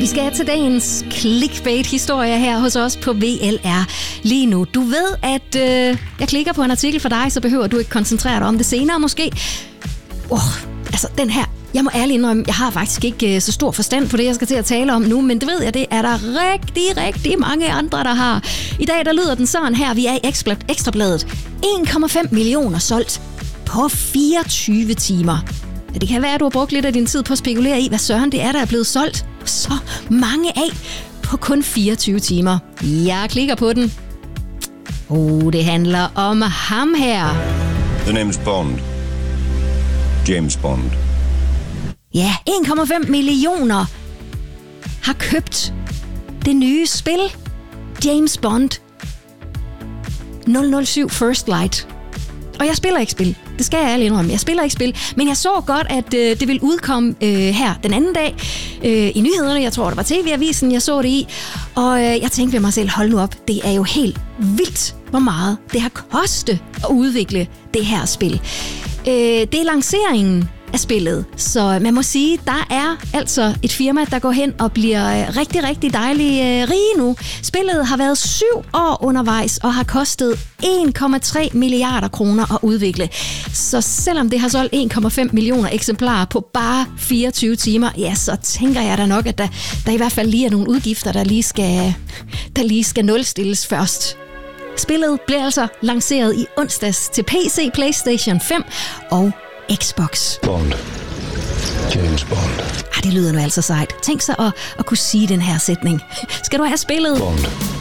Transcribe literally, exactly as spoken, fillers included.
skal til dagens clickbait-historie her hos os på V L R lige nu. Du ved, at øh, jeg klikker på en artikel for dig, så behøver du ikke koncentrere dig om det senere måske. Åh, oh, altså den her, jeg må ærligt indrømme, jeg har faktisk ikke øh, så stor forstand på det, jeg skal til at tale om nu, men det ved jeg, det er der rigtig, rigtig mange andre, der har. I dag, der lyder den sådan her, vi er i Ekstrabladet. en komma fem millioner solgt på fireogtyve timer. Ja, det kan være, at du har brugt lidt af din tid på at spekulere i, hvad søren det er, der er blevet solgt så mange af på kun fireogtyve timer. Jeg klikker på den. Oh, det handler om ham her. The name is Bond. James Bond. Ja, en komma fem millioner har købt det nye spil James Bond nul nul syv First Light. Og jeg spiller ikke spil. Det skal jeg ærligt indrømme. Jeg spiller ikke spil. Men jeg så godt, at øh, det ville udkomme øh, her den anden dag øh, i nyhederne. Jeg tror, det var T V-avisen, jeg så det i. Og øh, jeg tænkte ved mig selv, hold nu op. Det er jo helt vildt, hvor meget det har kostet at udvikle det her spil. Øh, det er lanceringen af spillet. Så man må sige, der er altså et firma, der går hen og bliver rigtig, rigtig dejlig øh, rige nu. Spillet har været syv år undervejs og har kostet en komma tre milliarder kroner at udvikle. Så selvom det har solgt en komma fem millioner eksemplarer på bare fireogtyve timer, ja, så tænker jeg da nok, at der, der i hvert fald lige er nogle udgifter, der lige skal, der lige skal nulstilles først. Spillet bliver altså lanceret i onsdags til P C, PlayStation fem og Xbox. Bond. James Bond. Ah, det lyder nu altså sejt. Tænk så at, at kunne sige den her sætning. Skal du have spillet? Bond.